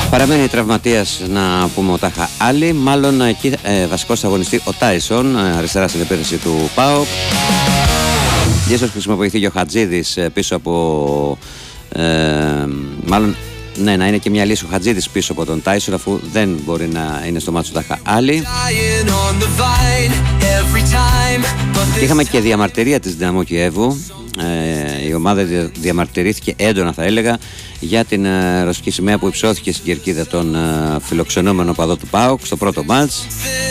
Παραμένει τραυματίας, να πούμε, ο Τάχα Άλλη. Μάλλον εκεί βασικός αγωνιστή ο Τάισον, αριστερά στην επίθεση του ΠΑΟΚ. Ίσως χρησιμοποιηθεί και ο Χατζίδης πίσω από... μάλλον ναι, να είναι και μια λύση ο Χατζίδης πίσω από τον Τάισον, αφού δεν μπορεί να είναι στο μάτσο Τάχα Άλλη. Είχαμε και διαμαρτυρία της Δυναμό Κιέβου. Η ομάδα διαμαρτυρήθηκε έντονα, θα έλεγα, για την ρωσική σημαία που υψώθηκε στην κερκίδα των φιλοξενούμενων οπαδών του ΠΑΟΚ στο πρώτο μάτς.